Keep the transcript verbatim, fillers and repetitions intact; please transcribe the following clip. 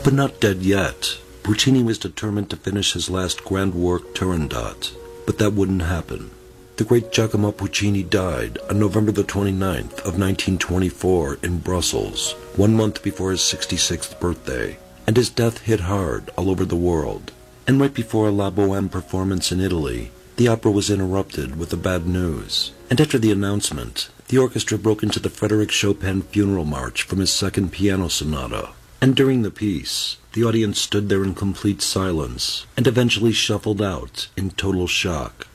But not dead yet. Puccini was determined to finish his last grand work, Turandot, but that wouldn't happen. The great Giacomo Puccini died on November the twenty-ninth of nineteen twenty-four in Brussels, one month before his sixty-sixth birthday, and his death hit hard all over the world. And right before a La Bohème performance in Italy, the opera was interrupted with the bad news. And after the announcement, the orchestra broke into the Frédéric Chopin Funeral March from his second piano sonata. And during the piece, the audience stood there in complete silence, and eventually shuffled out in total shock.